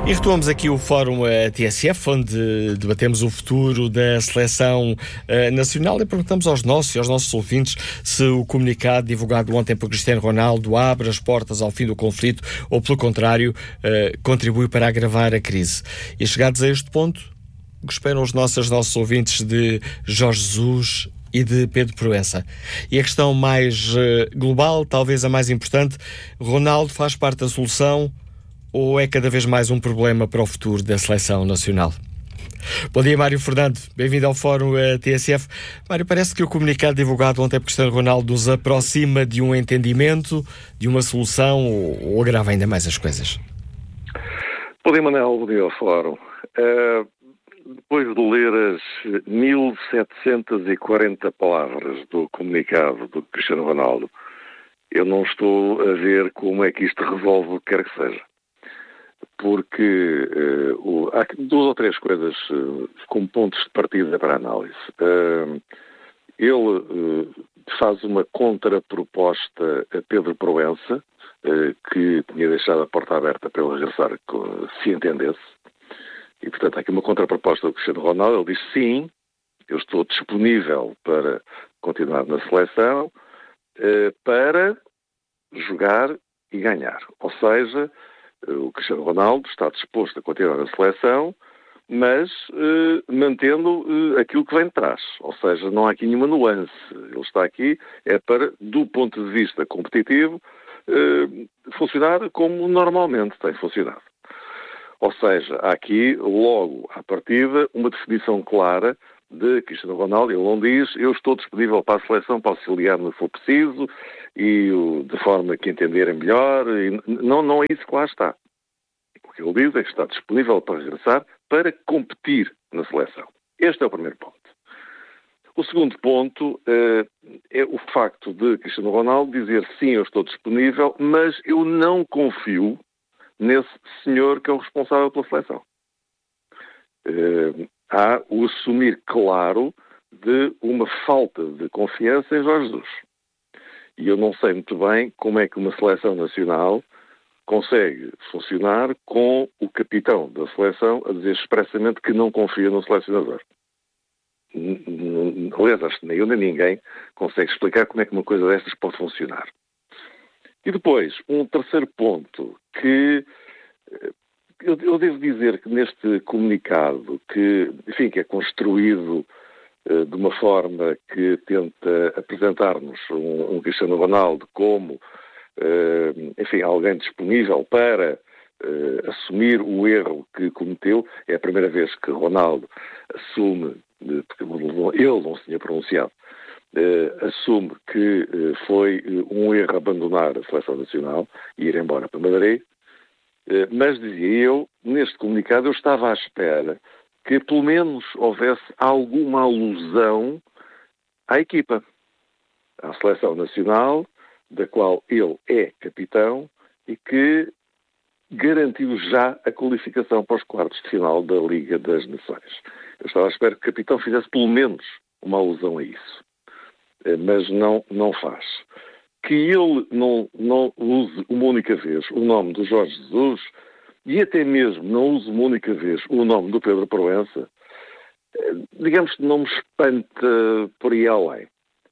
E retomamos aqui o Fórum TSF, onde debatemos o futuro da seleção nacional e perguntamos aos nossos ouvintes se o comunicado divulgado ontem por Cristiano Ronaldo abre as portas ao fim do conflito ou, pelo contrário, contribui para agravar a crise. E chegados a este ponto, o que esperam os nossos ouvintes de Jorge Jesus e de Pedro Proença? E a questão mais global, talvez a mais importante: Ronaldo faz parte da solução ou é cada vez mais um problema para o futuro da seleção nacional? Bom dia, Mário Fernando. Bem-vindo ao Fórum TSF. Mário, parece que o comunicado divulgado ontem por Cristiano Ronaldo nos aproxima de um entendimento, de uma solução, ou agrava ainda mais as coisas? Bom dia, Manel. Bom dia ao Fórum. Depois de ler as 1740 palavras do comunicado do Cristiano Ronaldo, eu não estou a ver como é que isto resolve o que quer que seja. Porque há duas ou três coisas como pontos de partida para a análise. Ele faz uma contraproposta a Pedro Proença, que tinha deixado a porta aberta para ele regressar se entendesse. E, portanto, há aqui uma contraproposta do Cristiano Ronaldo. Ele diz: sim, eu estou disponível para continuar na seleção, para jogar e ganhar. Ou seja, o Cristiano Ronaldo está disposto a continuar na seleção, mas mantendo aquilo que vem de trás. Ou seja, não há aqui nenhuma nuance. Ele está aqui para, do ponto de vista competitivo, funcionar como normalmente tem funcionado. Ou seja, há aqui, logo à partida, uma definição clara de Cristiano Ronaldo. Ele não diz: eu estou disponível para a seleção para auxiliar no que for preciso e de forma que entenderem melhor. Não é isso que lá está. O que ele diz é que está disponível para regressar para competir na seleção. Este é o primeiro ponto. O segundo ponto é o facto de Cristiano Ronaldo dizer: sim, eu estou disponível, mas eu não confio nesse senhor que é o responsável pela seleção. Há o assumir claro de uma falta de confiança em Jorge Jesus. E eu não sei muito bem como é que uma seleção nacional consegue funcionar com o capitão da seleção a dizer expressamente que não confia no selecionador. Aliás, acho que nem eu nem ninguém consegue explicar como é que uma coisa destas pode funcionar. E depois, um terceiro ponto que eu devo dizer que neste comunicado, que é construído de uma forma que tenta apresentar-nos um Cristiano Ronaldo como, alguém disponível para assumir o erro que cometeu. É a primeira vez que Ronaldo assume, porque ele não se tinha pronunciado, assume que foi um erro abandonar a seleção nacional e ir embora para Madrid. Mas, dizia eu, neste comunicado eu estava à espera que pelo menos houvesse alguma alusão à equipa, à seleção nacional, da qual ele é capitão e que garantiu já a qualificação para os quartos de final da Liga das Nações. Eu estava à espera que o capitão fizesse pelo menos uma alusão a isso. Mas não faz. Que ele não use uma única vez o nome do Jorge Jesus e até mesmo não use uma única vez o nome do Pedro Proença, digamos que não me espanta por aí além.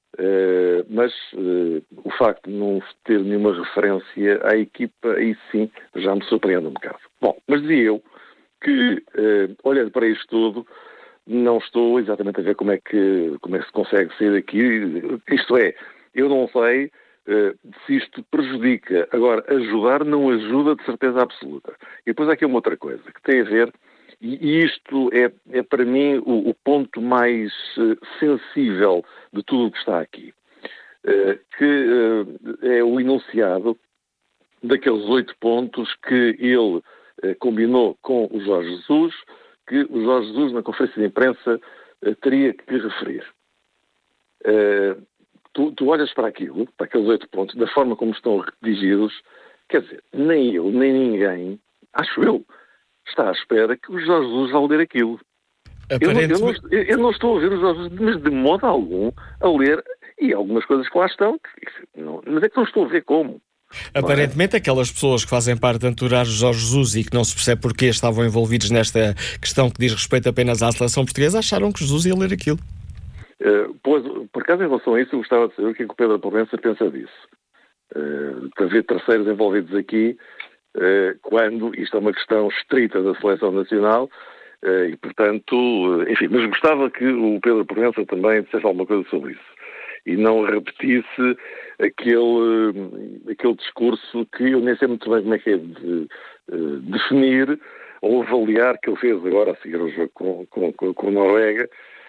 Mas o facto de não ter nenhuma referência à equipa, aí sim, já me surpreende um bocado. Bom, mas dizia eu que, olhando para isto tudo, não estou exatamente a ver como é que se consegue sair daqui. Isto é, eu não sei se isto prejudica. Agora, ajudar não ajuda de certeza absoluta. E depois há aqui uma outra coisa que tem a ver, e isto é para mim o ponto mais sensível de tudo o que está aqui, que é o enunciado daqueles 8 pontos que ele combinou com o Jorge Jesus, que o Jorge Jesus, na conferência de imprensa, teria que referir. Tu olhas para aquilo, para aqueles 8 pontos, da forma como estão redigidos, quer dizer, nem eu, nem ninguém, acho eu, está à espera que o Jorge Jesus vá ler aquilo. Eu não estou a ver o Jorge Jesus, mas de modo algum, a ler, e algumas coisas que lá estão, mas é que não estou a ver como. não é? Aparentemente, aquelas pessoas que fazem parte da entourage de Jorge Jesus e que não se percebe porquê estavam envolvidos nesta questão que diz respeito apenas à seleção portuguesa, acharam que Jesus ia ler aquilo. Pois, por acaso, em relação a isso, eu gostava de saber o que é que o Pedro Provença pensa disso. De haver terceiros envolvidos aqui, quando isto é uma questão estrita da seleção nacional, e, portanto, enfim, mas gostava que o Pedro Provença também dissesse alguma coisa sobre isso. E não repetisse aquele discurso que eu nem sei muito bem como é que é de definir ou avaliar que ele fez agora a seguir o jogo com a Noruega.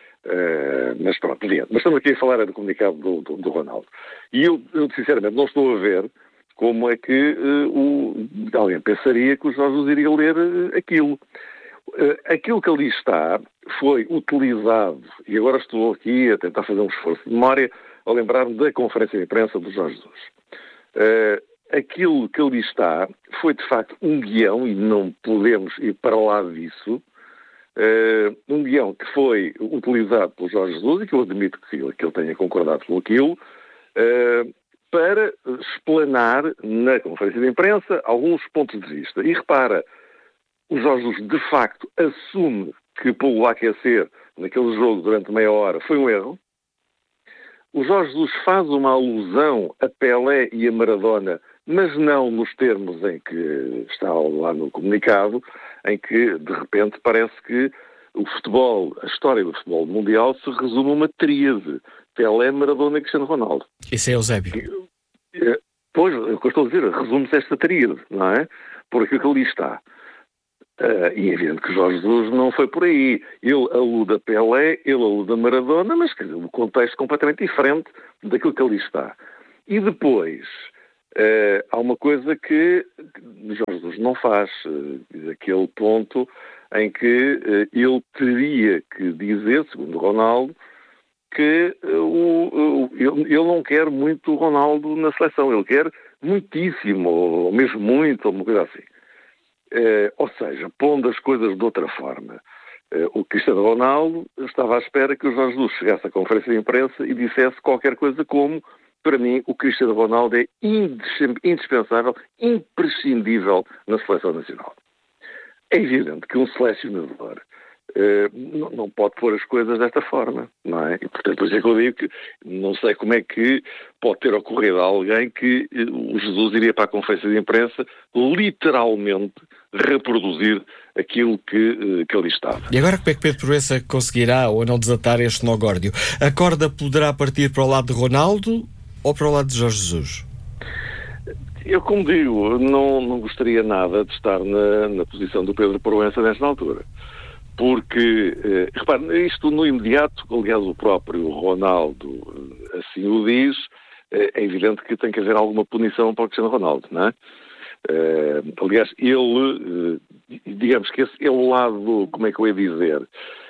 Mas pronto, mas estamos aqui a falar do comunicado do Ronaldo. E eu, sinceramente, não estou a ver como é que alguém pensaria que o Jorge Jesus iria ler aquilo. Aquilo que ali está foi utilizado, e agora estou aqui a tentar fazer um esforço de memória, a lembrar-me da conferência de imprensa do Jorge Jesus. Aquilo que ali está foi, de facto, um guião, e não podemos ir para lá disso, um guião que foi utilizado pelo Jorge Jesus, e que eu admito que ele tenha concordado com aquilo, para explanar na conferência de imprensa alguns pontos de vista. E repara, o Jorge Jesus de facto assume que pô-lo a aquecer naquele jogo durante meia hora foi um erro. O Jorge Jesus faz uma alusão a Pelé e a Maradona, mas não nos termos em que está lá no comunicado, em que, de repente, parece que o futebol, a história do futebol mundial, se resume a uma tríade. Pelé, Maradona e Cristiano Ronaldo. Isso é Eusébio. Pois, o que eu estou a dizer, resume-se esta tríade, não é? Por aquilo que ali está. E é evidente que Jorge Jesus não foi por aí. Ele alude a Pelé, ele alude a Maradona, mas o contexto é completamente diferente daquilo que ali está. E depois, há uma coisa que Jorge Jesus não faz, aquele ponto em que ele teria que dizer, segundo Ronaldo, que ele não quer muito o Ronaldo na seleção, ele quer muitíssimo, ou mesmo muito, ou uma coisa assim. Ou seja, pondo as coisas de outra forma, o Cristiano Ronaldo estava à espera que o Jorge Jesus chegasse à conferência de imprensa e dissesse qualquer coisa como: para mim, o Cristiano Ronaldo é indispensável, imprescindível na seleção nacional. É evidente que um selecionador não pode pôr as coisas desta forma, não é? E, portanto, por isso é que eu digo que não sei como é que pode ter ocorrido a alguém que o Jesus iria para a conferência de imprensa literalmente reproduzir aquilo que ali estava. E agora como é que Pedro Proença conseguirá ou não desatar este nó górdio? A corda poderá partir para o lado de Ronaldo ou para o lado de Jorge Jesus? Eu, como digo, não gostaria nada de estar na posição do Pedro Proença nesta altura. Porque, repare, isto no imediato, aliás, o próprio Ronaldo assim o diz, é evidente que tem que haver alguma punição para o Cristiano Ronaldo, não é? Aliás, ele, digamos que esse é o lado, como é que eu ia dizer,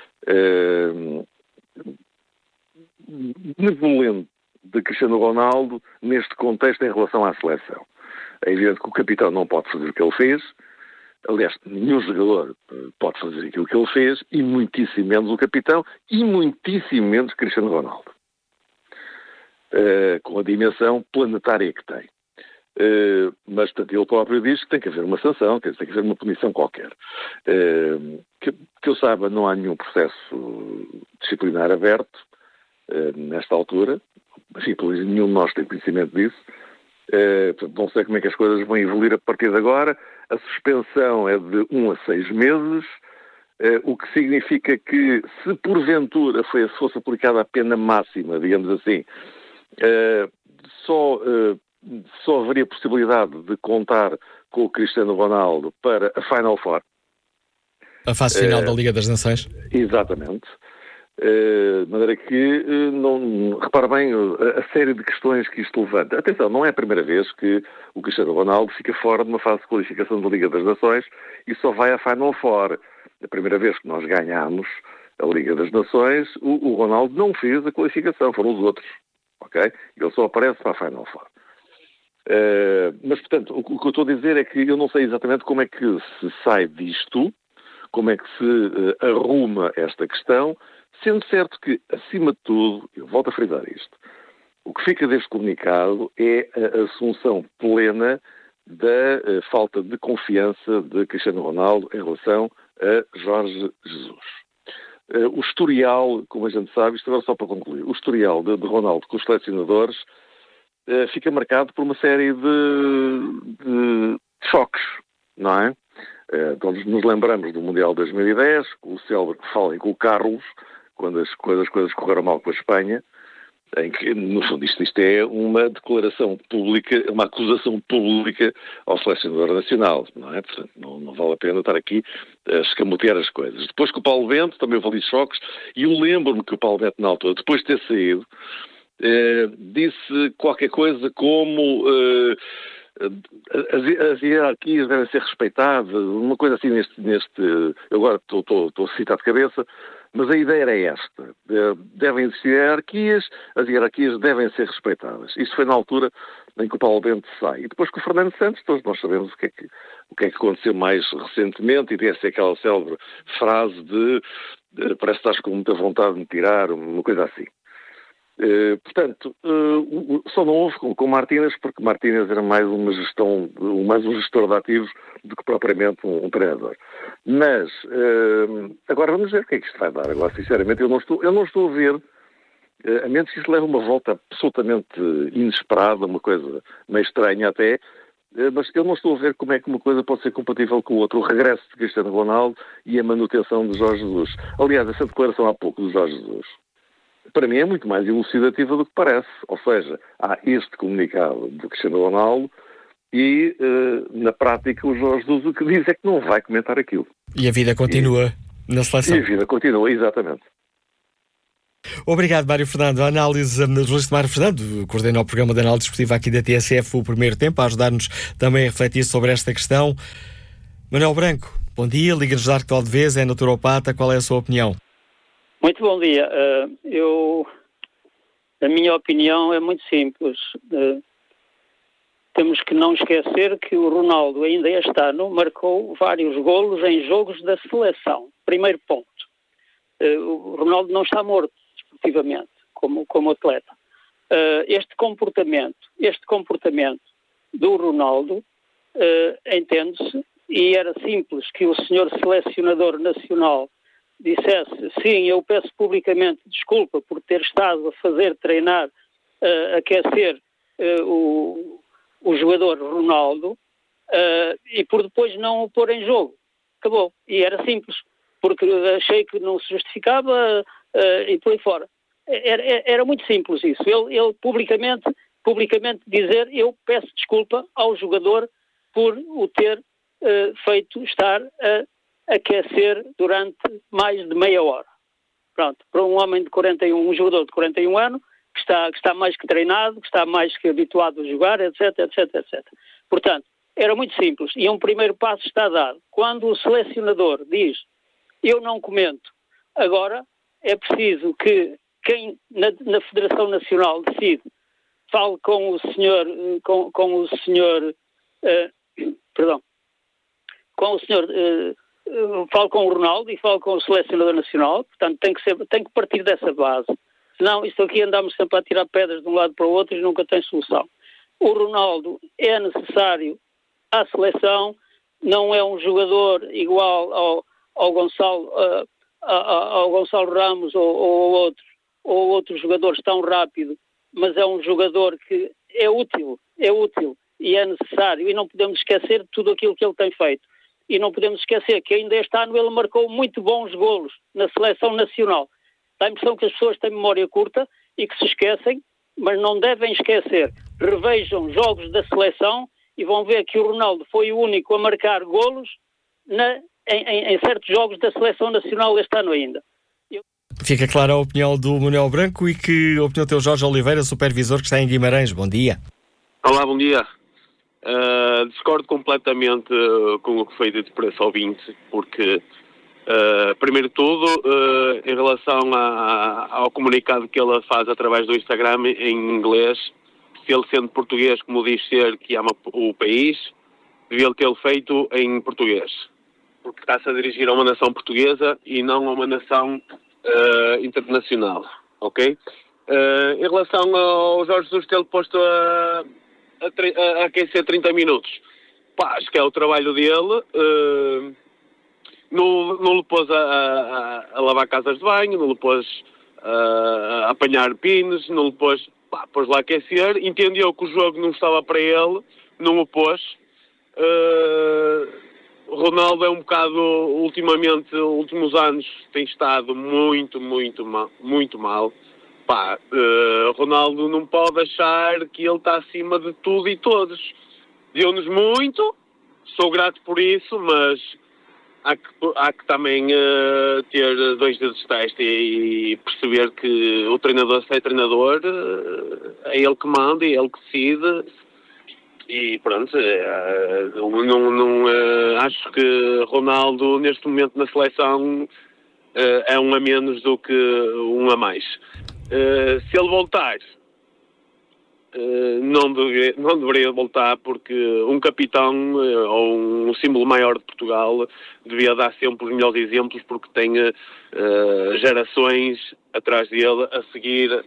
benevolente de Cristiano Ronaldo neste contexto em relação à seleção. É evidente que o capitão não pode fazer o que ele fez. Aliás, nenhum jogador pode fazer aquilo que ele fez, e muitíssimo menos o capitão, e muitíssimo menos Cristiano Ronaldo. Com a dimensão planetária que tem. Mas, portanto, ele próprio diz que tem que haver uma sanção, quer dizer, tem que haver uma punição qualquer. Que eu saiba, não há nenhum processo disciplinar aberto nesta altura. Enfim, pelo menos nenhum de nós tem conhecimento disso. Portanto, não sei como é que as coisas vão evoluir a partir de agora. A suspensão é de 1 a 6 meses, o que significa que, se porventura fosse aplicada a pena máxima, digamos assim, só haveria possibilidade de contar com o Cristiano Ronaldo para a Final Four. A fase final da Liga das Nações? Exatamente. De maneira que, repara bem a série de questões que isto levanta. Atenção, não é a primeira vez que o Cristiano Ronaldo fica fora de uma fase de qualificação da Liga das Nações e só vai à Final Four. A primeira vez que nós ganhámos a Liga das Nações, o Ronaldo não fez a qualificação, foram os outros. Ok? Ele só aparece para a Final Four. Mas, portanto, o que eu estou a dizer é que eu não sei exatamente como é que se sai disto, como é que se arruma esta questão, sendo certo que, acima de tudo, eu volto a frisar isto, O que fica deste comunicado é a assunção plena da falta de confiança de Cristiano Ronaldo em relação a Jorge Jesus. O historial, como a gente sabe, isto agora só para concluir, o historial de Ronaldo com os selecionadores fica marcado por uma série de choques, não é? Todos nos lembramos do Mundial 2010, com o célebre falem com o Carlos, quando as coisas correram mal com a Espanha, em que, no fundo, isto é uma declaração pública, uma acusação pública ao selecionador nacional, não é? Portanto, não vale a pena estar aqui a escamotear as coisas. Depois que o Paulo Bento, também houve ali choques, e eu lembro-me que o Paulo Bento, na altura, depois de ter saído, disse qualquer coisa como as hierarquias devem ser respeitadas, uma coisa assim eu agora estou a citar de cabeça, mas a ideia era esta: devem existir hierarquias, as hierarquias devem ser respeitadas. Isso foi na altura em que o Paulo Bento sai. E depois com o Fernando Santos, todos nós sabemos o que é que aconteceu mais recentemente, e deve ser aquela célebre frase de parece que estás com muita vontade de me tirar, uma coisa assim. Portanto, só não houve com Martínez, porque Martínez era mais um gestor de ativos do que propriamente um treinador. Mas, agora vamos ver o que é que isto vai dar. Agora, sinceramente, eu não estou a ver, a menos que isso leve uma volta absolutamente inesperada, uma coisa meio estranha até, mas eu não estou a ver como é que uma coisa pode ser compatível com o outro. O regresso de Cristiano Ronaldo e a manutenção de Jorge Jesus. Aliás, essa declaração há pouco de Jorge Jesus, para mim é muito mais elucidativa do que parece. Ou seja, há este comunicado do Cristiano Ronaldo e, na prática, o Jorge Jesus o que diz é que não vai comentar aquilo. E a vida continua na seleção. E a vida continua, exatamente. Obrigado, Mário Fernando. A análise do jornalista Mário Fernando coordena o programa de análise desportiva aqui da TSF o primeiro tempo, a ajudar-nos também a refletir sobre esta questão. Manuel Branco, bom dia, liga-nos de Arco de Vez, é naturopata, qual é a sua opinião? Muito bom dia. A minha opinião é muito simples. Temos que não esquecer que o Ronaldo ainda este ano marcou vários golos em jogos da seleção. Primeiro ponto. O Ronaldo não está morto desportivamente como atleta. Este comportamento do Ronaldo entende-se, e era simples que o senhor selecionador nacional dissesse: sim, eu peço publicamente desculpa por ter estado a fazer treinar, aquecer o jogador Ronaldo, e por depois não o pôr em jogo. Acabou. E era simples, porque achei que não se justificava, e por aí fora. Era muito simples isso. Ele publicamente dizer: eu peço desculpa ao jogador por o ter feito estar a aquecer durante mais de meia hora. Pronto, para um homem de 41, um jogador de 41 anos, que está mais que treinado, que está mais que habituado a jogar, etc. Portanto, era muito simples, e um primeiro passo está dado. Quando o selecionador diz: eu não comento, agora é preciso que quem na Federação Nacional decide fale com o senhor, falo com o Ronaldo e falo com o selecionador nacional. Portanto, tem que partir dessa base. Senão, isto aqui andamos sempre a tirar pedras de um lado para o outro e nunca tem solução. O Ronaldo é necessário à seleção, não é um jogador igual ao Gonçalo Ramos ou outros jogadores tão rápido, mas é um jogador que é útil e é necessário, e não podemos esquecer de tudo aquilo que ele tem feito. E não podemos esquecer que ainda este ano ele marcou muito bons golos na seleção nacional. Dá a impressão que as pessoas têm memória curta e que se esquecem, mas não devem esquecer. Revejam jogos da seleção e vão ver que o Ronaldo foi o único a marcar golos em certos jogos da seleção nacional este ano ainda. Fica clara a opinião do Manuel Branco. E que opinião tem o Jorge Oliveira, supervisor que está em Guimarães? Bom dia. Olá, bom dia. Discordo completamente com o que foi dito por esse ouvinte, porque, primeiro de tudo, em relação ao comunicado que ele faz através do Instagram em inglês, se ele sendo português, como diz ser, que ama o país, devia tê-lo feito em português, porque está-se a dirigir a uma nação portuguesa e não a uma nação internacional, ok? Em relação ao Jorge Jesus ter posto a aquecer 30 minutos, acho que é o trabalho dele. Não lhe pôs a lavar casas de banho, não lhe pôs a apanhar pinos, não lhe pôs lá a aquecer. Entendeu que o jogo não estava para ele, não o pôs. Ronaldo é um bocado, ultimamente, últimos anos, tem estado muito mal. Ronaldo não pode achar que ele está acima de tudo e todos. Deu-nos muito, sou grato por isso, mas há que também ter 2 dedos de testa e perceber que o treinador, se é treinador, é ele que manda, é ele que decide. E pronto, acho que Ronaldo, neste momento na seleção, é um a menos do que um a mais. Se ele voltar, não deveria voltar, porque um capitão ou um símbolo maior de Portugal devia dar sempre os melhores exemplos, porque tem gerações atrás dele a seguir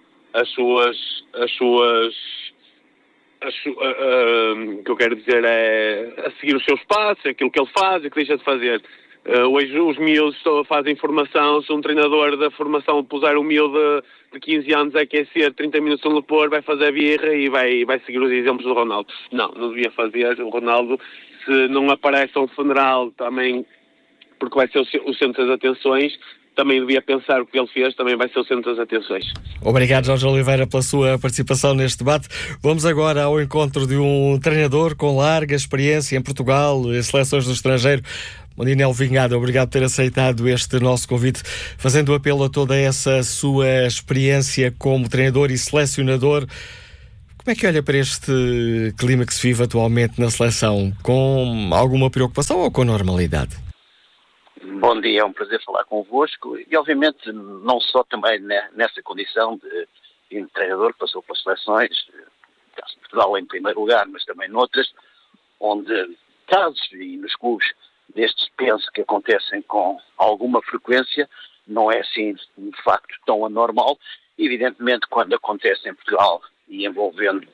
o que eu quero dizer é a seguir os seus passos, aquilo que ele faz e que deixa de fazer. Hoje os miúdos fazem formação. Se um treinador da formação puser um miúdo de 15 anos a aquecer 30 minutos no pôr, vai fazer birra e vai seguir os exemplos do Ronaldo. Não devia fazer. O Ronaldo, se não aparece a um funeral também, porque vai ser o centro das atenções, também devia pensar o que ele fez, também vai ser o centro das atenções. Obrigado, Jorge Oliveira, pela sua participação neste debate. Vamos agora ao encontro de um treinador com larga experiência em Portugal e seleções do estrangeiro. Mondinel Vingada, obrigado por ter aceitado este nosso convite, fazendo apelo a toda essa sua experiência como treinador e selecionador. Como é que olha para este clima que se vive atualmente na seleção? Com alguma preocupação ou com normalidade? Bom dia, é um prazer falar convosco e obviamente não só também nessa condição de treinador que passou pelas seleções, caso de Portugal em primeiro lugar, mas também noutras, onde casos e nos clubes destes penso que acontecem com alguma frequência, não é assim um facto tão anormal. Evidentemente quando acontece em Portugal e envolvendo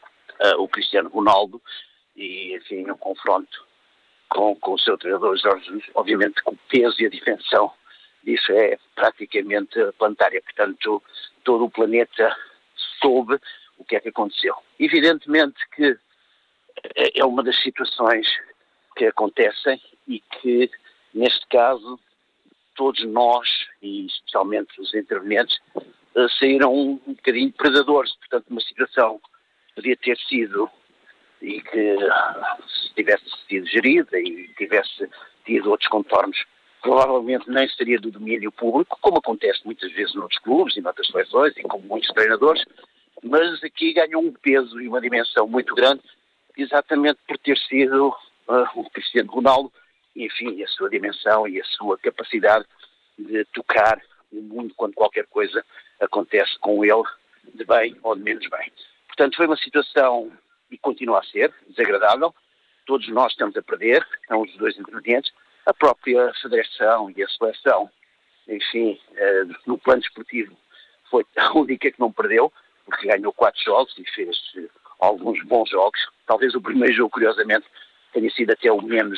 o Cristiano Ronaldo e enfim um confronto com o seu treinador Jorge Jesus, obviamente com o peso e a dimensão disso é praticamente planetária. Portanto, todo o planeta soube o que é que aconteceu. Evidentemente que é uma das situações que acontecem e que, neste caso, todos nós, e especialmente os intervenientes, saíram um bocadinho predadores. Portanto, uma situação que podia ter sido e que se tivesse sido gerida e tivesse tido outros contornos, provavelmente nem seria do domínio público, como acontece muitas vezes noutros clubes e noutras seleções e com muitos treinadores, mas aqui ganhou um peso e uma dimensão muito grande, exatamente por ter sido o Cristiano Ronaldo, enfim, a sua dimensão e a sua capacidade de tocar o mundo quando qualquer coisa acontece com ele, de bem ou de menos bem. Portanto, foi uma situação, e continua a ser, desagradável. Todos nós estamos a perder, são os dois intervenientes, a própria Federação e a Seleção, enfim, no plano desportivo, foi a única que não perdeu, porque ganhou 4 jogos e fez alguns bons jogos. Talvez o primeiro jogo, curiosamente, tenha sido até o menos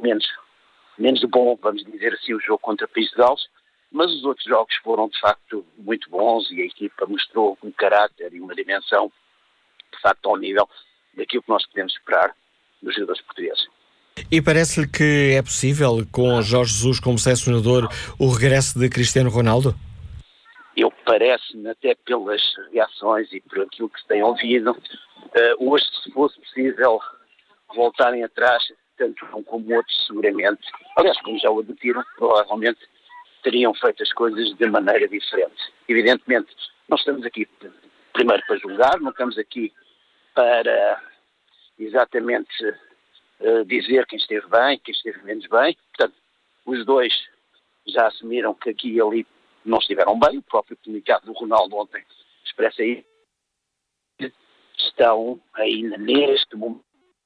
bom, vamos dizer assim, o jogo contra o País de Gales, mas os outros jogos foram, de facto, muito bons e a equipa mostrou um caráter e uma dimensão, de facto, ao nível daquilo que nós podemos esperar dos jogadores portugueses. E parece-lhe que é possível, com Jorge Jesus como selecionador, o regresso de Cristiano Ronaldo? Eu parece-me, até pelas reações e por aquilo que se tem ouvido, hoje, se fosse possível voltarem atrás, tanto um como outros, seguramente, aliás, como já o admitiram, provavelmente teriam feito as coisas de maneira diferente. Evidentemente, nós estamos aqui primeiro para julgar, não estamos aqui para exatamente dizer quem esteve bem, quem esteve menos bem. Portanto, os dois já assumiram que aqui e ali não estiveram bem. O próprio comunicado do Ronaldo ontem expressa aí que estão ainda neste momento.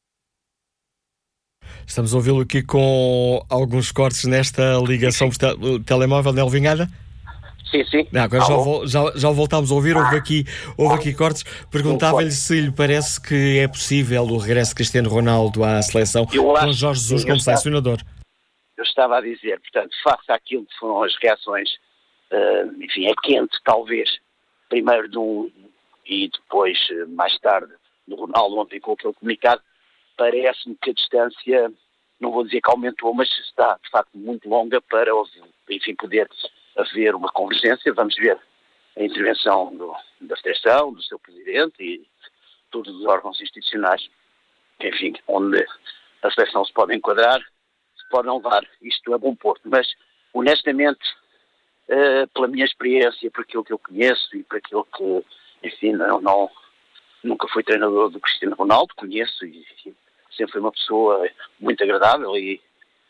Estamos a ouvi-lo aqui com alguns cortes nesta ligação por telemóvel, Nel Vingada? Sim. Não, agora já o voltámos a ouvir, houve aqui cortes. Perguntava-lhe se lhe parece que é possível o regresso de Cristiano Ronaldo à seleção com Jorge Jesus como selecionador. Eu estava a dizer, portanto, face àquilo que foram as reações, enfim, é quente talvez, primeiro de um e depois, mais tarde, do Ronaldo ontem com aquele comunicado, parece-me que a distância, não vou dizer que aumentou, mas está de facto muito longa para, enfim, poder haver uma convergência. Vamos ver a intervenção da Federação, do seu Presidente e todos os órgãos institucionais, enfim, onde a seleção se pode enquadrar, se pode não levar isto a bom porto. Mas, honestamente, pela minha experiência, por aquilo que eu conheço e por aquilo que, enfim, nunca fui treinador do Cristiano Ronaldo, conheço e sempre foi uma pessoa muito agradável e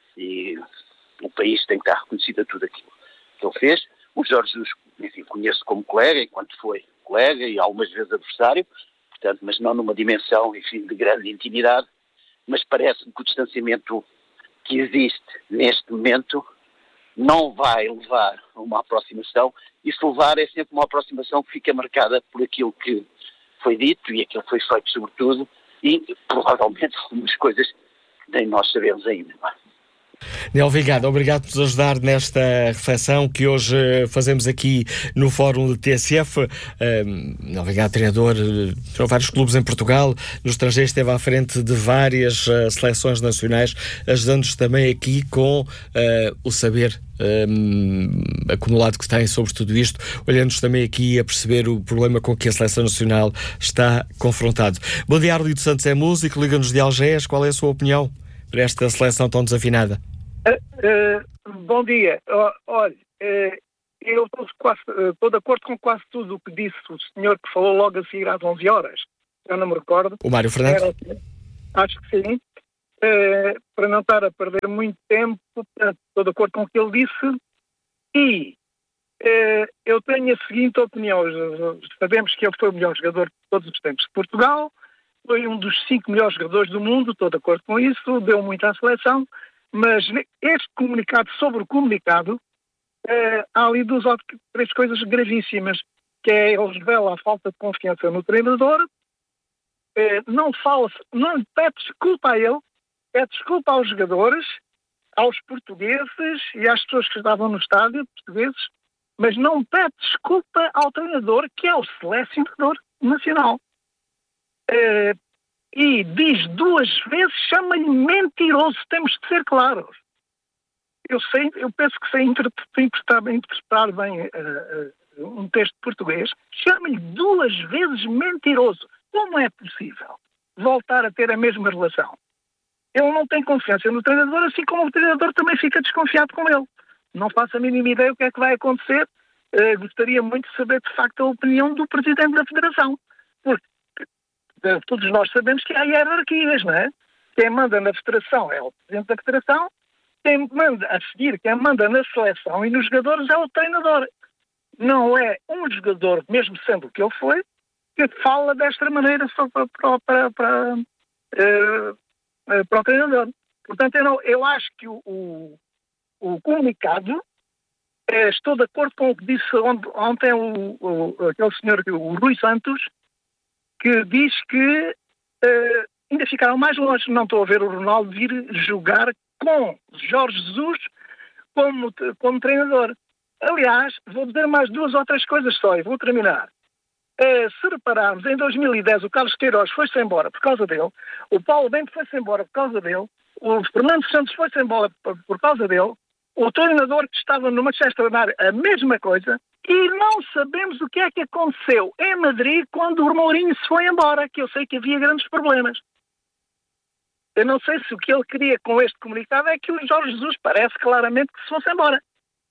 o país tem que estar reconhecido a tudo aquilo que ele fez. O Jorge Jesus, enfim, conheço como colega, enquanto foi colega e algumas vezes adversário, portanto, mas não numa dimensão, enfim, de grande intimidade, mas parece-me que o distanciamento que existe neste momento não vai levar a uma aproximação, e se levar é sempre uma aproximação que fica marcada por aquilo que foi dito e aquilo que foi feito sobretudo, e provavelmente algumas coisas que nem nós sabemos ainda. Nel Vigado, obrigado por nos ajudar nesta reflexão que hoje fazemos aqui no Fórum de TSF. Nel Vigado, treinador de vários clubes em Portugal, no estrangeiro esteve à frente de várias seleções nacionais, ajudando-nos também aqui com o saber acumulado que tem sobre tudo isto, olhando-nos também aqui a perceber o problema com que a seleção nacional está confrontado. Bom dia, Arlito Santos é músico, liga-nos de Algés. Qual é a sua opinião para esta seleção tão desafinada? Bom dia. Olha, eu estou de acordo com quase tudo o que disse o senhor que falou logo a seguir às 11 horas. Eu não me recordo. O Mário Fernandes? Acho que sim. Para não estar a perder muito tempo, estou de acordo com o que ele disse. E eu tenho a seguinte opinião. Sabemos que ele foi o melhor jogador de todos os tempos de Portugal. Foi um dos 5 melhores jogadores do mundo, estou de acordo com isso, deu muito à seleção, mas este comunicado sobre o comunicado, há ali 2 ou 3 coisas gravíssimas, que é, ele revela a falta de confiança no treinador, não pede desculpa a ele, pede desculpa aos jogadores, aos portugueses e às pessoas que estavam no estádio, portugueses, mas não pede desculpa ao treinador, que é o selecionador nacional. E diz 2 vezes, chama-lhe mentiroso, temos de ser claros. Eu penso que sei interpretar bem um texto português, chama-lhe 2 vezes mentiroso. Como é possível voltar a ter a mesma relação? Ele não tem confiança no treinador, assim como o treinador também fica desconfiado com ele. Não faço a mínima ideia o que é que vai acontecer. Gostaria muito de saber, de facto, a opinião do Presidente da Federação. Porque todos nós sabemos que há hierarquias, não é? Quem manda na Federação é o Presidente da Federação, quem manda a seguir, quem manda na seleção e nos jogadores é o treinador. Não é um jogador, mesmo sendo o que ele foi, que fala desta maneira só para o treinador. Portanto, eu acho que o comunicado, estou de acordo com o que disse ontem aquele senhor, o Rui Santos, que diz que ainda ficaram mais longe. Não estou a ver o Ronaldo vir jogar com Jorge Jesus como treinador. Aliás, vou dizer mais 2 ou 3 coisas só e vou terminar. Se repararmos, em 2010 o Carlos Queiroz foi-se embora por causa dele, o Paulo Bento foi-se embora por causa dele, o Fernando Santos foi-se embora por causa dele, o treinador que estava no Manchester United, a mesma coisa, e não sabemos o que é que aconteceu em Madrid quando o Mourinho se foi embora, que eu sei que havia grandes problemas. Eu não sei se o que ele queria com este comunicado é que o Jorge Jesus parece claramente que se fosse embora.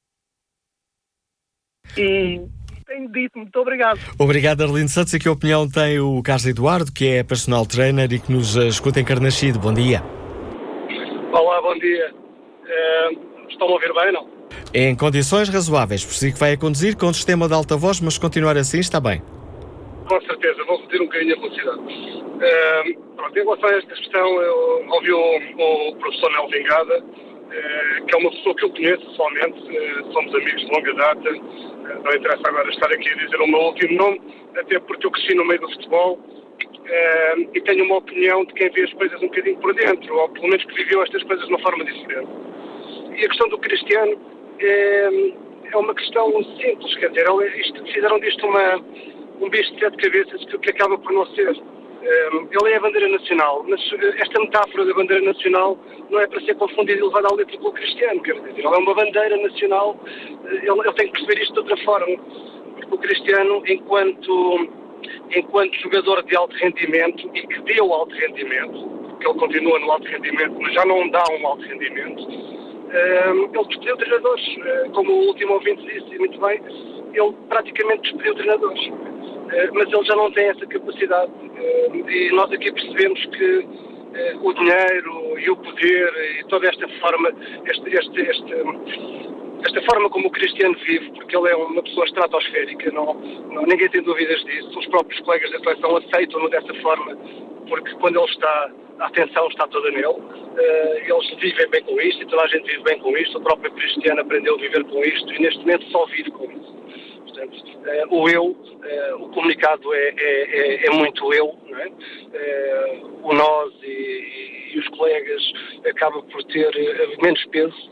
E tenho dito, muito obrigado. Obrigado, Arlindo Santos. E que opinião tem o Carlos Eduardo, que é personal trainer e que nos escuta em Carnaxide? Bom dia. Olá, bom dia. Estão a ouvir bem, não? Em condições razoáveis, por si que vai a conduzir com um sistema de alta voz, mas se continuar assim está bem. Com certeza, vou reduzir um bocadinho a velocidade. Em relação a esta questão, eu ouvi o professor Nel Vingada que é uma pessoa que eu conheço pessoalmente, somos amigos de longa data, não interessa agora estar aqui a dizer o meu último nome, até porque eu cresci no meio do futebol e tenho uma opinião de quem vê as coisas um bocadinho por dentro, ou pelo menos que viveu estas coisas de uma forma diferente. E a questão do Cristiano é uma questão simples, quer dizer, fizeram disto um bicho de 7 cabeças que acaba por não ser. Ele é a bandeira nacional, mas esta metáfora da bandeira nacional não é para ser confundida e levada à letra pelo Cristiano, quer dizer, ele é uma bandeira nacional, ele tem que perceber isto de outra forma, porque o Cristiano, enquanto jogador de alto rendimento e que deu alto rendimento, porque ele continua no alto rendimento, mas já não dá um alto rendimento, ele despediu treinadores, como o último ouvinte disse muito bem, ele praticamente despediu treinadores. Mas ele já não tem essa capacidade e nós aqui percebemos que o dinheiro e o poder e toda esta forma, esta forma como o Cristiano vive, porque ele é uma pessoa estratosférica, ninguém tem dúvidas disso, os próprios colegas da seleção aceitam-no dessa forma, porque quando ele está, a atenção está toda nele, eles vivem bem com isto e toda a gente vive bem com isto, o próprio Cristiano aprendeu a viver com isto e neste momento só vive com isso. O comunicado é muito eu, não é? O nós e os colegas acaba por ter menos peso.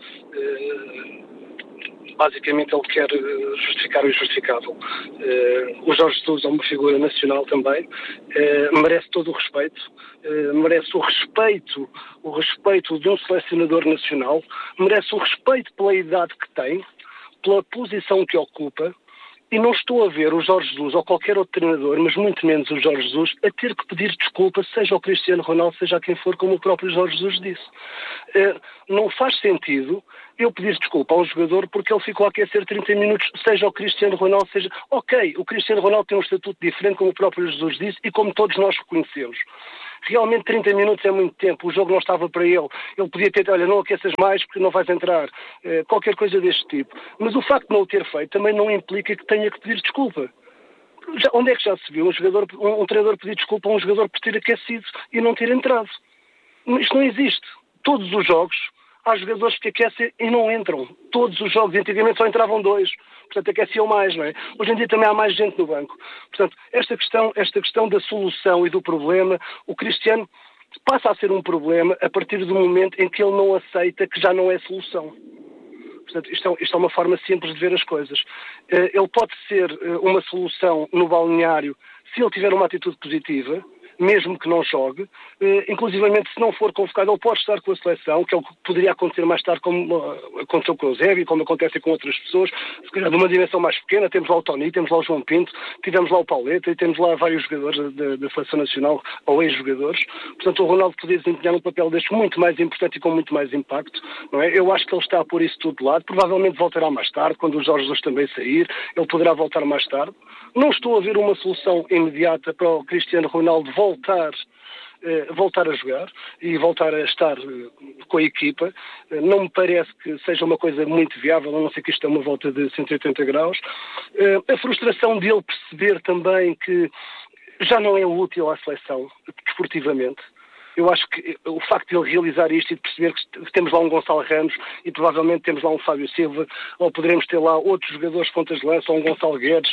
Basicamente ele quer justificar o injustificável. O Jorge Jesus é uma figura nacional também, merece todo o respeito, merece o respeito de um selecionador nacional, merece o respeito pela idade que tem, pela posição que ocupa. E não estou a ver o Jorge Jesus ou qualquer outro treinador, mas muito menos o Jorge Jesus, a ter que pedir desculpa, seja o Cristiano Ronaldo, seja quem for, como o próprio Jorge Jesus disse. Não faz sentido eu pedir desculpa a um jogador porque ele ficou a aquecer 30 minutos, seja o Cristiano Ronaldo, seja... Ok, o Cristiano Ronaldo tem um estatuto diferente, como o próprio Jesus disse, e como todos nós reconhecemos. Realmente 30 minutos é muito tempo, o jogo não estava para ele podia ter, olha, não aqueças mais porque não vais entrar, qualquer coisa deste tipo. Mas o facto de não o ter feito também não implica que tenha que pedir desculpa. Onde é que já se viu um treinador pedir desculpa a um jogador por ter aquecido e não ter entrado? Isto não existe. Todos os jogos há jogadores que aquecem e não entram. Todos os jogos, antigamente só entravam 2. Portanto, aqueciam mais, não é? Hoje em dia também há mais gente no banco. Portanto, esta questão da solução e do problema, o Cristiano passa a ser um problema a partir do momento em que ele não aceita que já não é solução. Portanto, isto é uma forma simples de ver as coisas. Ele pode ser uma solução no balneário se ele tiver uma atitude positiva, mesmo que não jogue, inclusivamente se não for convocado, ele pode estar com a seleção, que é o que poderia acontecer mais tarde, como aconteceu com o Eusébio, como acontece com outras pessoas, se calhar de uma dimensão mais pequena. Temos lá o Toni, temos lá o João Pinto, tivemos lá o Pauleta e temos lá vários jogadores da seleção nacional, ou ex-jogadores. Portanto, o Ronaldo poderia desempenhar um papel deste muito mais importante e com muito mais impacto, não é? Eu acho que ele está a pôr isso tudo de lado, provavelmente voltará mais tarde, quando o Jorge Jesus também sair, ele poderá voltar mais tarde. Não estou a ver uma solução imediata para o Cristiano Ronaldo voltar a jogar e voltar a estar com a equipa. Não me parece que seja uma coisa muito viável, a não ser que isto é uma volta de 180 graus. A frustração dele perceber também que já não é útil à seleção, desportivamente. Eu acho que o facto de ele realizar isto e de perceber que temos lá um Gonçalo Ramos e provavelmente temos lá um Fábio Silva, ou poderemos ter lá outros jogadores de pontas de lança, ou um Gonçalo Guedes,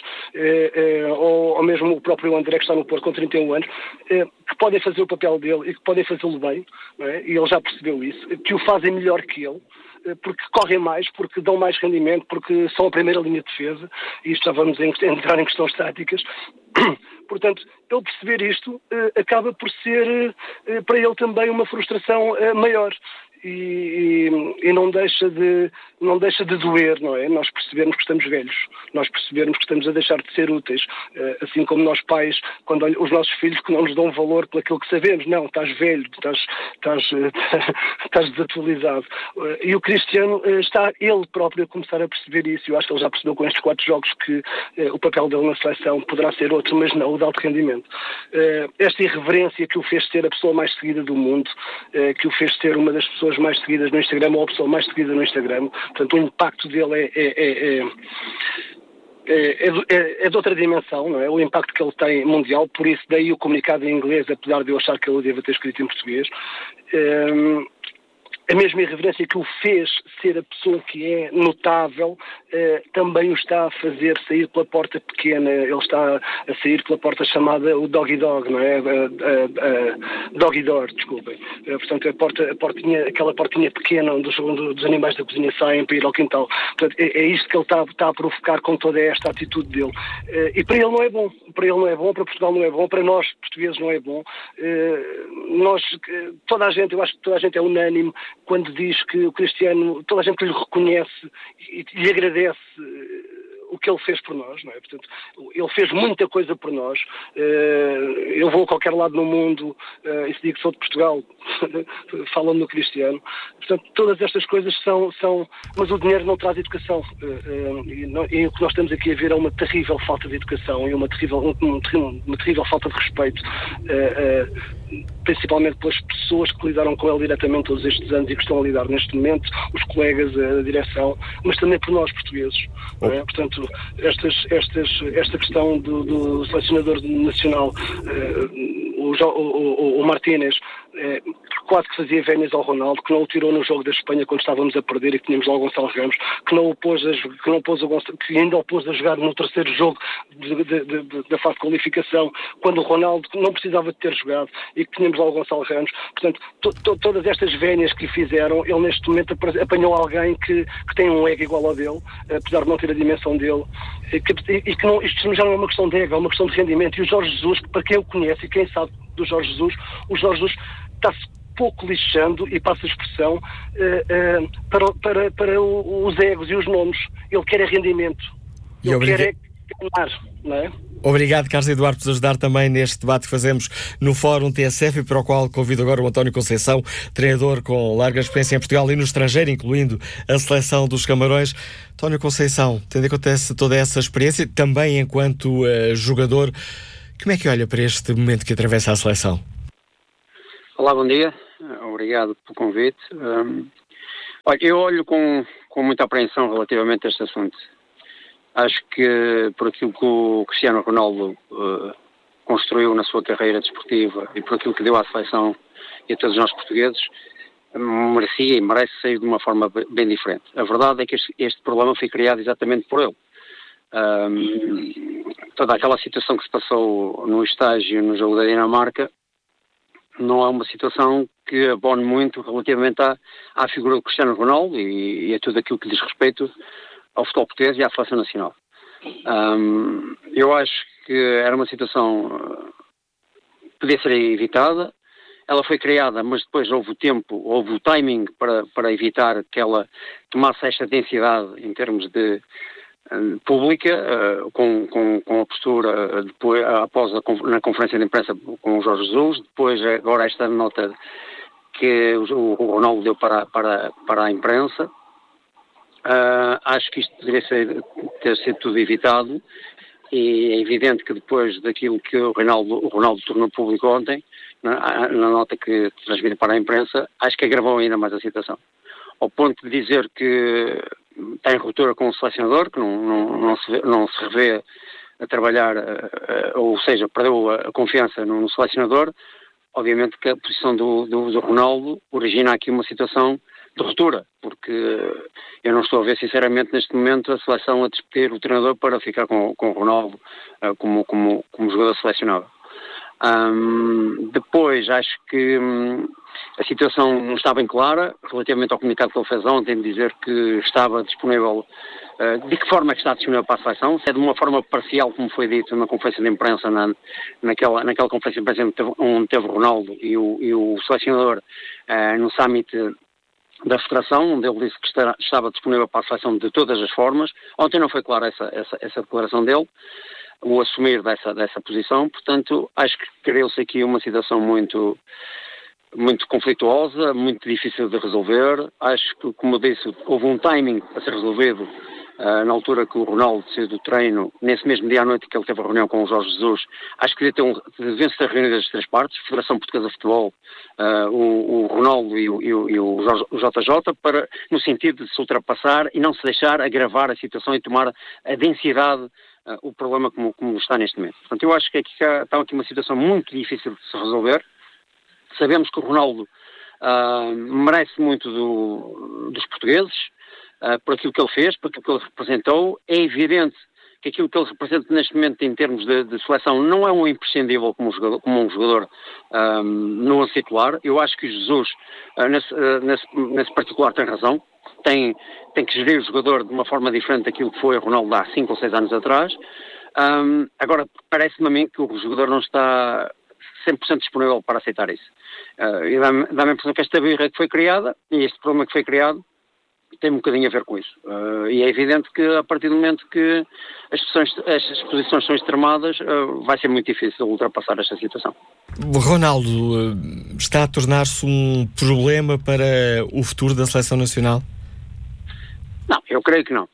ou mesmo o próprio André, que está no Porto com 31 anos, que podem fazer o papel dele e que podem fazê-lo bem, não é? E ele já percebeu isso, que o fazem melhor que ele, porque correm mais, porque dão mais rendimento, porque são a primeira linha de defesa, e isto já vamos entrar em questões táticas. Portanto, ele perceber isto acaba por ser para ele também uma frustração maior. E não deixa de doer, não é? Nós percebermos que estamos velhos, nós percebermos que estamos a deixar de ser úteis, assim como nós pais, quando os nossos filhos que não nos dão valor por aquilo que sabemos, não, estás velho, estás desatualizado. E o Cristiano está ele próprio a começar a perceber isso. Eu acho que ele já percebeu com estes 4 jogos que o papel dele na seleção poderá ser outro, mas não o de alto rendimento. Esta irreverência que o fez ser a pessoa mais seguida do mundo, que o fez ser uma das pessoas mais seguidas no Instagram, ou a pessoa mais seguida no Instagram. Portanto, o impacto dele é de outra dimensão, não é? O impacto que ele tem mundial, por isso daí o comunicado em inglês, apesar de eu achar que ele deva ter escrito em português. a mesma irreverência que o fez ser a pessoa que é notável, também o está a fazer sair pela porta pequena. Ele está a sair pela porta chamada o Doggy Dog, não é? Doggy Door, desculpem. Portanto, aquela portinha pequena onde os animais da cozinha saem para ir ao quintal. Portanto, é isto que ele está a provocar com toda esta atitude dele. E para ele não é bom. Para ele não é bom, para Portugal não é bom, para nós, portugueses, não é bom. Toda a gente, eu acho que toda a gente é unânime quando diz que o Cristiano, toda a gente lhe reconhece e lhe agradece o que ele fez por nós, não é? Portanto, ele fez muita coisa por nós. Eu vou a qualquer lado no mundo e se digo que sou de Portugal, falam no Cristiano. Portanto, todas estas coisas são mas o dinheiro não traz educação. E o que nós estamos aqui a ver é uma terrível falta de educação e uma terrível falta de respeito, principalmente pelas pessoas que lidaram com ele diretamente todos estes anos e que estão a lidar neste momento, os colegas, a direção, mas também por nós, portugueses. Não é? Portanto, esta questão do selecionador nacional, o Martínez, quase que fazia vénias ao Ronaldo, que não o tirou no jogo da Espanha quando estávamos a perder e que tínhamos lá o Gonçalo Ramos, que ainda o pôs a jogar no terceiro jogo da fase de qualificação, quando o Ronaldo não precisava de ter jogado e que tínhamos lá o Gonçalo Ramos. Portanto, todas estas vénias que lhe fizeram, ele neste momento apanhou alguém que tem um ego igual ao dele, apesar de não ter a dimensão dele, e que não, isto já não é uma questão de ego, é uma questão de rendimento. E o Jorge Jesus, para quem o conhece e quem sabe do Jorge Jesus, o Jorge Jesus está-se pouco lixando, e passa a expressão, para os egos e os nomes. Ele quer é rendimento. Ele quer é ganhar, não é? Obrigado, Carlos Eduardo, por nos ajudar também neste debate que fazemos no Fórum TSF e para o qual convido agora o António Conceição, treinador com larga experiência em Portugal e no estrangeiro, incluindo a seleção dos Camarões. António Conceição, tendo em conta toda essa experiência, também enquanto jogador, como é que olha para este momento que atravessa a seleção? Olá, bom dia. Obrigado pelo convite. Olha, eu olho com muita apreensão relativamente a este assunto. Acho que por aquilo que o Cristiano Ronaldo construiu na sua carreira desportiva e por aquilo que deu à seleção e a todos nós portugueses, merecia e merece sair de uma forma bem diferente. A verdade é que este problema foi criado exatamente por ele. Toda aquela situação que se passou no estágio no jogo da Dinamarca não é uma situação que abone muito relativamente à figura do Cristiano Ronaldo e a tudo aquilo que diz respeito ao futebol português e à seleção nacional. Eu acho que era uma situação que podia ser evitada. Ela foi criada, mas depois houve o timing para evitar que ela tomasse esta densidade em termos de pública, com a postura depois, na conferência de imprensa com o Jorge Jesus, depois agora esta nota que o Ronaldo deu para a imprensa. Acho que isto poderia ter sido tudo evitado, e é evidente que depois daquilo que o Ronaldo tornou público ontem, na nota que transmite para a imprensa, acho que agravou ainda mais a situação. Ao ponto de dizer que está em ruptura com o selecionador, que não se revê a trabalhar, ou seja, perdeu a confiança no selecionador. Obviamente que a posição do Ronaldo origina aqui uma situação de ruptura, porque eu não estou a ver sinceramente neste momento a seleção a despedir o treinador para ficar com o Ronaldo como jogador selecionado. Depois acho que a situação não está bem clara relativamente ao comunicado que ele fez ontem, de dizer que estava disponível. De que forma é que está disponível para a seleção? Se é de uma forma parcial, como foi dito na conferência de imprensa, naquela conferência de imprensa onde teve o Ronaldo e o selecionador no summit da Federação, onde ele disse que estava disponível para a seleção de todas as formas. Ontem não foi clara essa declaração dele, o assumir dessa posição. Portanto, acho que criou-se aqui uma situação muito conflituosa, muito difícil de resolver. Acho que, como eu disse, houve um timing a ser resolvido na altura que o Ronaldo saiu do treino, nesse mesmo dia à noite que ele teve a reunião com o Jorge Jesus. Acho que deviam-se ter reunido as três partes, Federação Portuguesa de Futebol, o Ronaldo e o JJ, no sentido de se ultrapassar e não se deixar agravar a situação e tomar a densidade, o problema como está neste momento. Portanto, eu acho que está aqui uma situação muito difícil de se resolver. Sabemos que o Ronaldo merece muito dos portugueses, por aquilo que ele fez, por aquilo que ele representou. É evidente que aquilo que ele representa neste momento em termos de seleção não é um imprescindível como um jogador no 11 titular. Eu acho que o Jesus, nesse particular, tem razão. Tem que gerir o jogador de uma forma diferente daquilo que foi o Ronaldo há 5 ou 6 anos atrás. Agora, parece-me a mim que o jogador não está 100% disponível para aceitar isso. E dá-me a impressão que esta birra que foi criada, e este problema que foi criado, tem um bocadinho a ver com isso. E é evidente que a partir do momento que as posições são extremadas, vai ser muito difícil ultrapassar esta situação. Ronaldo está a tornar-se um problema para o futuro da seleção nacional? Não, eu creio que não.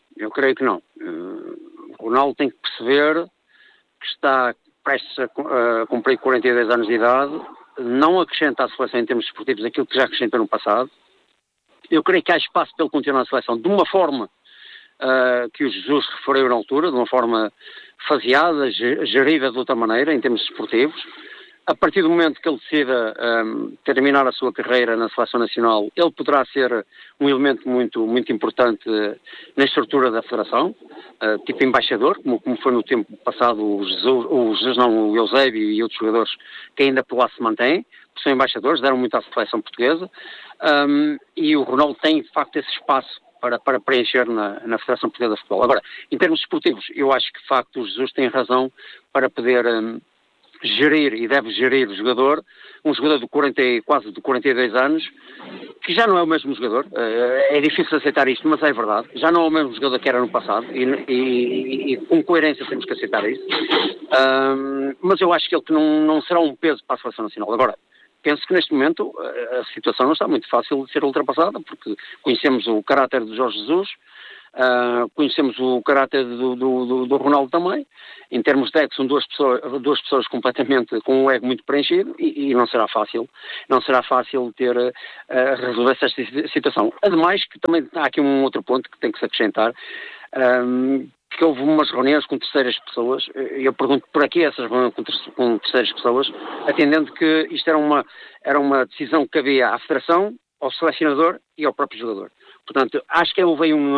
O Ronaldo tem que perceber que está prestes a cumprir 42 anos de idade, não acrescenta à seleção em termos esportivos aquilo que já acrescentou no passado. Eu creio que há espaço para ele continuar na seleção de uma forma que o Jesus referiu na altura, de uma forma faseada, gerida de outra maneira, em termos esportivos. A partir do momento que ele decida terminar a sua carreira na seleção nacional, ele poderá ser um elemento muito, muito importante na estrutura da federação, tipo embaixador, como foi no tempo passado o Eusébio e outros jogadores que ainda por lá se mantêm, são embaixadores, deram muito à seleção portuguesa, e o Ronaldo tem de facto esse espaço para preencher na Federação Portuguesa de Futebol. Agora, em termos esportivos, eu acho que de facto o Jesus tem razão para poder gerir e deve gerir o jogador, um jogador quase de 42 anos, que já não é o mesmo jogador. É difícil aceitar isto, mas é verdade. Já não é o mesmo jogador que era no passado e com coerência temos que aceitar isso. Mas eu acho que ele que não será um peso para a Seleção Nacional. Agora, penso que neste momento a situação não está muito fácil de ser ultrapassada, porque conhecemos o caráter de Jorge Jesus, conhecemos o caráter do Ronaldo também. Em termos de ego, são duas pessoas completamente com um ego muito preenchido e não será fácil resolver esta situação. Ademais, que também há aqui um outro ponto que tem que se acrescentar, que houve umas reuniões com terceiras pessoas, e eu pergunto por aqui essas reuniões com terceiras pessoas, atendendo que isto era uma decisão que cabia à Federação, ao selecionador e ao próprio jogador. Portanto, acho que houve um